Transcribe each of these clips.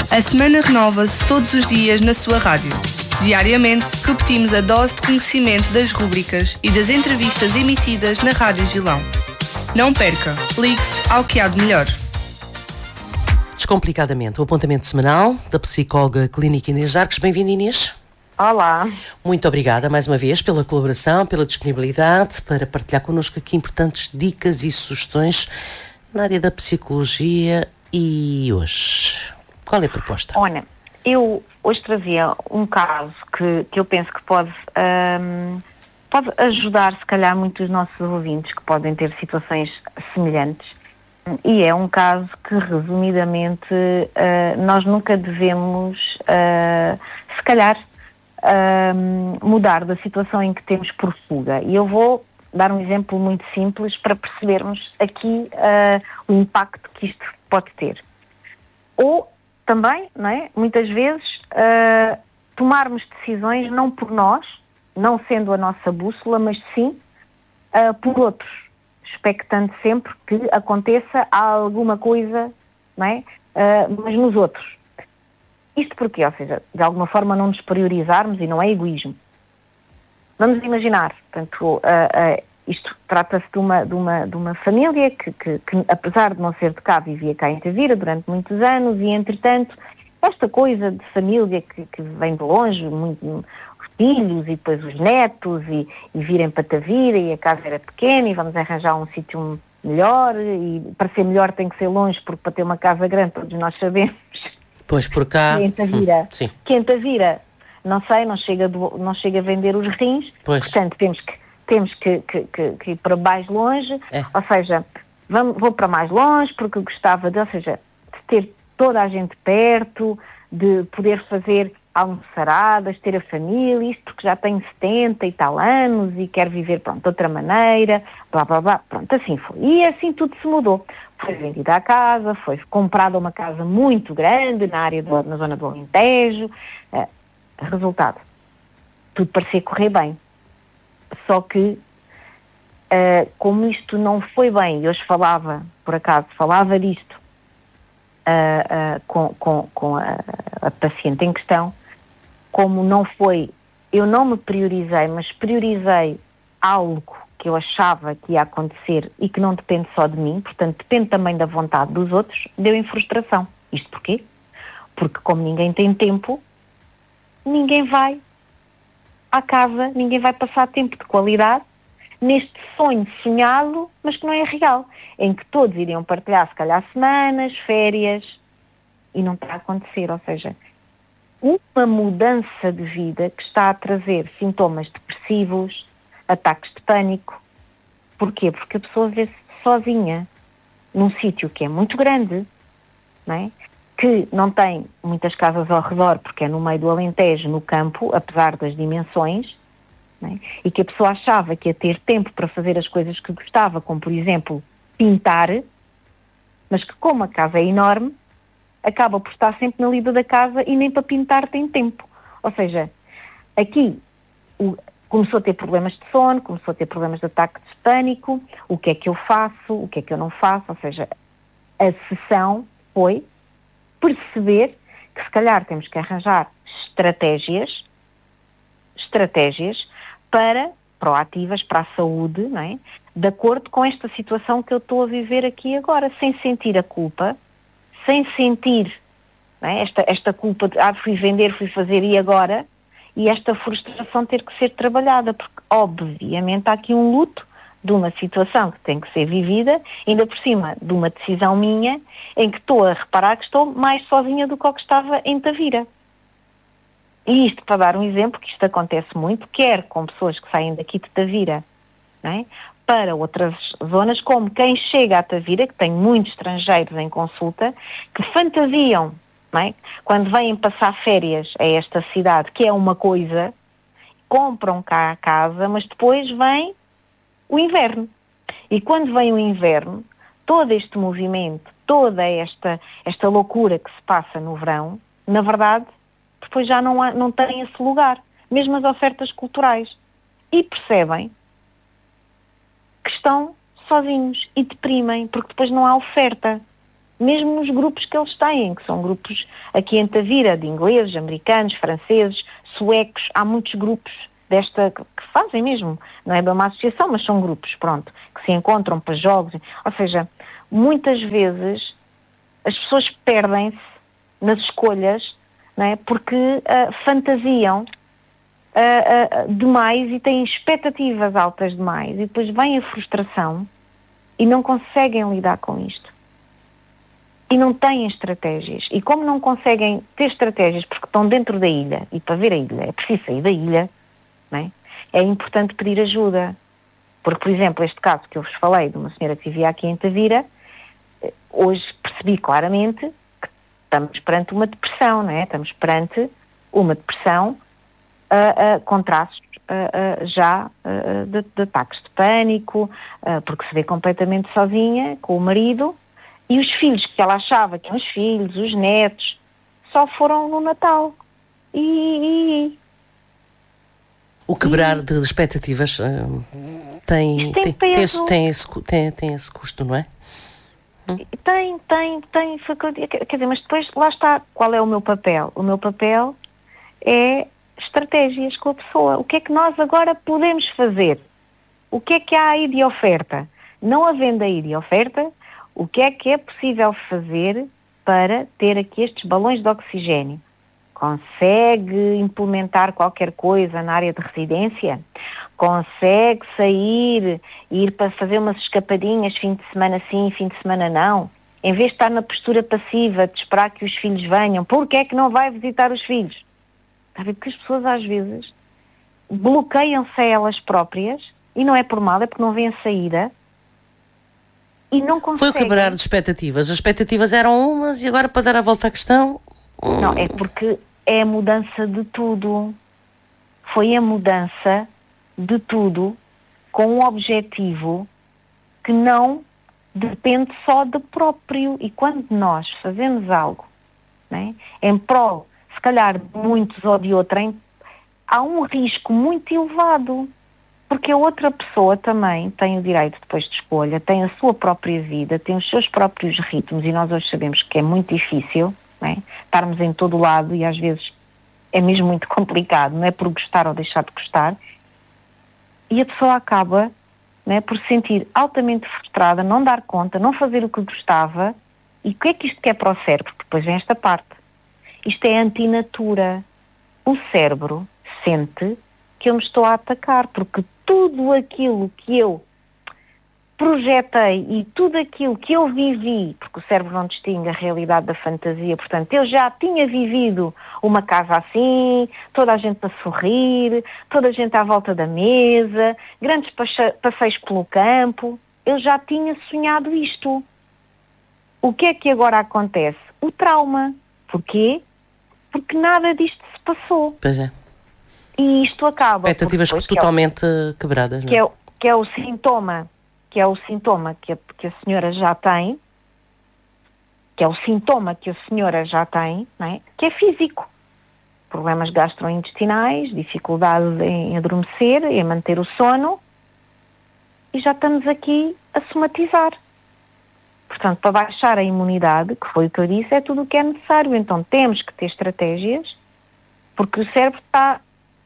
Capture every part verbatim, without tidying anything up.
A semana renova-se todos os dias na sua rádio. Diariamente, repetimos a dose de conhecimento das rúbricas e das entrevistas emitidas na Rádio Gilão. Não perca, ligue-se ao que há de melhor. Descomplicadamente, o apontamento semanal da psicóloga clínica Inês Arques. Bem-vinda, Inês. Olá. Muito obrigada mais uma vez pela colaboração, pela disponibilidade para partilhar connosco aqui importantes dicas e sugestões na área da psicologia. E hoje, qual é a proposta? Olha, eu hoje trazia um caso que, que eu penso que pode, um, pode ajudar, se calhar, muitos dos nossos ouvintes que podem ter situações semelhantes. E é um caso que, resumidamente, uh, nós nunca devemos, uh, se calhar, uh, mudar da situação em que temos por fuga. E eu vou dar um exemplo muito simples para percebermos aqui uh, o impacto que isto pode ter. Ou também, não é, muitas vezes, uh, tomarmos decisões não por nós, não sendo a nossa bússola, mas sim uh, por outros, expectando sempre que aconteça alguma coisa, não é, uh, mas nos outros. Isto porquê? Ou seja, de alguma forma não nos priorizarmos, e não é egoísmo. Vamos imaginar, portanto, uh, uh, isto trata-se de uma, de uma, de uma família que, que, que, apesar de não ser de cá, vivia cá em Tavira durante muitos anos e, entretanto, esta coisa de família que, que vem de longe, muito, os filhos e depois os netos e, e virem para Tavira e a casa era pequena e vamos arranjar um sítio melhor e para ser melhor tem que ser longe porque para ter uma casa grande todos nós sabemos. Pois por cá... Que em Tavira, sim. que em Tavira, não sei, não chega, do, não chega a vender os rins, pois. Portanto temos que temos que, que, que, que ir para mais longe, é. ou seja, vamos, vou para mais longe porque gostava de, ou seja, de ter toda a gente perto, de poder fazer almoçaradas, ter a família, isto porque já tenho setenta e tal anos e quero viver, pronto, de outra maneira, blá, blá, blá, pronto, assim foi. E assim tudo se mudou. Foi vendida a casa, foi comprada uma casa muito grande na área, do, na zona do Alentejo, uh, resultado, tudo parecia correr bem. Só que, uh, como isto não foi bem, e hoje falava, por acaso, falava disto uh, uh, com, com, com a, a paciente em questão, como não foi, eu não me priorizei, mas priorizei algo que eu achava que ia acontecer e que não depende só de mim, portanto depende também da vontade dos outros, deu em frustração. Isto porquê? Porque como ninguém tem tempo, ninguém vai à casa, ninguém vai passar tempo de qualidade neste sonho sonhado, mas que não é real, em que todos iriam partilhar, se calhar, semanas, férias, e não está a acontecer, ou seja, uma mudança de vida que está a trazer sintomas depressivos, ataques de pânico. Porquê? Porque a pessoa vê-se sozinha num sítio que é muito grande, não é? Que não tem muitas casas ao redor, porque é no meio do Alentejo, no campo, apesar das dimensões, não é? E que a pessoa achava que ia ter tempo para fazer as coisas que gostava, como, por exemplo, pintar, mas que como a casa é enorme, acaba por estar sempre na lida da casa e nem para pintar tem tempo. Ou seja, aqui o, começou a ter problemas de sono, começou a ter problemas de ataque de pânico, o que é que eu faço, o que é que eu não faço, ou seja, a sessão foi perceber que se calhar temos que arranjar estratégias, estratégias para, proativas para a saúde, não é? De acordo com esta situação que eu estou a viver aqui agora, sem sentir a culpa, sem sentir, não é? esta, esta culpa de, ah, fui vender, fui fazer e agora, e esta frustração ter que ser trabalhada, porque obviamente há aqui um luto de uma situação que tem que ser vivida, ainda por cima de uma decisão minha, em que estou a reparar que estou mais sozinha do que o que estava em Tavira. E isto para dar um exemplo, que isto acontece muito, quer com pessoas que saem daqui de Tavira, não é? Para outras zonas, como quem chega a Tavira, que tem muitos estrangeiros em consulta, que fantasiam, não é? Quando vêm passar férias a esta cidade, que é uma coisa, compram cá a casa, mas depois vem o inverno. E quando vem o inverno, todo este movimento, toda esta, esta loucura que se passa no verão, na verdade, depois já não, há, não tem esse lugar. Mesmo as ofertas culturais. E percebem que estão sozinhos e deprimem, porque depois não há oferta. mesmo nos grupos que eles têm, que são grupos aqui em Tavira, de ingleses, americanos, franceses, suecos, há muitos grupos desta, que fazem mesmo, não é bem uma associação, mas são grupos, pronto, que se encontram para jogos, ou seja, muitas vezes as pessoas perdem-se nas escolhas, não é? Porque uh, fantasiam uh, uh, demais e têm expectativas altas demais, e depois vem a frustração e não conseguem lidar com isto. E não têm estratégias. E como não conseguem ter estratégias porque estão dentro da ilha, e para ver a ilha é preciso sair da ilha, não é? É importante pedir ajuda. Porque, por exemplo, este caso que eu vos falei de uma senhora que vivia aqui em Tavira, hoje percebi claramente que estamos perante uma depressão, não é? Estamos perante uma depressão uh, uh, com traços uh, uh, já uh, de, de ataques de pânico, uh, porque se vê completamente sozinha com o marido, e os filhos que ela achava que eram os filhos, os netos, só foram no Natal. E... e o quebrar e, de expectativas uh, tem, tem, tem, tem, esse, tem, esse, tem, tem esse custo, não é? Hum? Tem, tem, tem. Foi, quer dizer, mas depois, lá está, qual é o meu papel? O meu papel é estratégias com a pessoa. O que é que nós agora podemos fazer? O que é que há aí de oferta? Não havendo aí de oferta, o que é que é possível fazer para ter aqui estes balões de oxigênio? Consegue implementar qualquer coisa na área de residência? Consegue sair e ir para fazer umas escapadinhas, fim de semana sim, fim de semana não? Em vez de estar na postura passiva, de esperar que os filhos venham, por que é que não vai visitar os filhos? Está a ver? Porque as pessoas às vezes bloqueiam-se a elas próprias, e não é por mal, é porque não vêem saída, e não conseguem. Foi o quebrar de expectativas. As expectativas eram umas e agora, para dar a volta à questão... Não, é porque é a mudança de tudo. Foi a mudança de tudo com um objetivo que não depende só de próprio. E quando nós fazemos algo, né, em prol, se calhar de muitos ou de outrem, há um risco muito elevado. Porque a outra pessoa também tem o direito depois de escolha, tem a sua própria vida, tem os seus próprios ritmos, e nós hoje sabemos que é muito difícil, não é? Estarmos em todo o lado, e às vezes é mesmo muito complicado, não é por gostar ou deixar de gostar, e a pessoa acaba, não é, por se sentir altamente frustrada, não dar conta, não fazer o que gostava. E o que é que isto quer para o cérebro? Porque depois vem esta parte. Isto é antinatura. O cérebro sente que eu me estou a atacar, porque tudo aquilo que eu projetei e tudo aquilo que eu vivi, porque o cérebro não distingue a realidade da fantasia, portanto, eu já tinha vivido uma casa assim, toda a gente a sorrir, toda a gente à volta da mesa, grandes passeios pelo campo, eu já tinha sonhado isto. O que é que agora acontece? O trauma. Porquê? Porque nada disto se passou. Pois é. E isto acaba... Expectativas totalmente é o, quebradas, não é? Que é, que é o sintoma, que é o sintoma que a, que a senhora já tem, que é o sintoma que a senhora já tem, não é? Que é físico. Problemas gastrointestinais, dificuldade em adormecer, em manter o sono, e já estamos aqui a somatizar. Portanto, para baixar a imunidade, que foi o que eu disse, é tudo o que é necessário. Então temos que ter estratégias, porque o cérebro está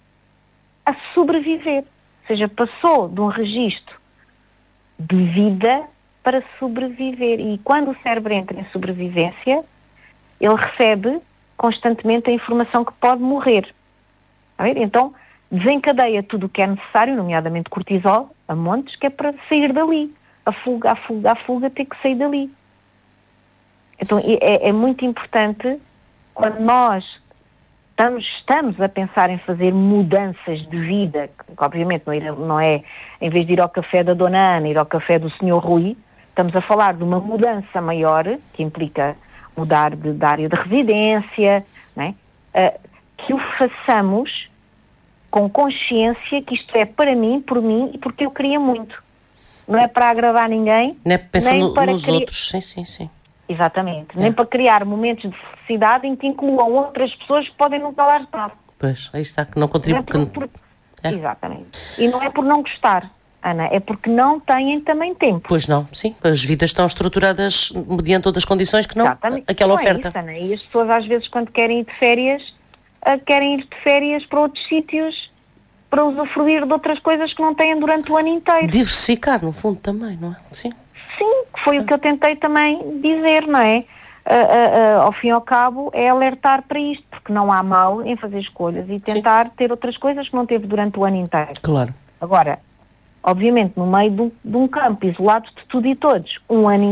a sobreviver. Ou seja, passou de um registro de vida para sobreviver. E quando o cérebro entra em sobrevivência, ele recebe constantemente a informação que pode morrer. Está a ver? Então, desencadeia tudo o que é necessário, nomeadamente cortisol, a montes, que é para sair dali. A fuga, a fuga, a fuga, tem que sair dali. Então, é, é muito importante, quando nós estamos, estamos a pensar em fazer mudanças de vida, que obviamente não é, não é, em vez de ir ao café da Dona Ana, ir ao café do senhor Rui, estamos a falar de uma mudança maior, que implica mudar de, de área de residência, não é? Uh, que o façamos com consciência que isto é para mim, por mim e porque eu queria muito. Não é para agradar ninguém, não é pensando nem para nos criar... outros, sim, sim, sim. Exatamente, É. Nem para criar momentos de felicidade em que incluam outras pessoas que podem nunca lá estar. Pois, aí está, que não contribui. Não é por, por... É. Exatamente. E não é por não gostar. Ana, é porque não têm também tempo. Pois não, sim. As vidas estão estruturadas mediante outras condições que não Exatamente. aquela não oferta. É isso, Ana. E as pessoas às vezes quando querem ir de férias, uh, querem ir de férias para outros sítios para usufruir de outras coisas que não têm durante o ano inteiro. Diversificar, no fundo, também, não é? Sim. Sim, que foi sim. o que eu tentei também dizer, não é? Uh, uh, uh, ao fim e ao cabo, é alertar para isto, porque não há mal em fazer escolhas e tentar sim. ter outras coisas que não teve durante o ano inteiro. Claro. Agora, obviamente, no meio de um, de um campo isolado de tudo e todos, um ano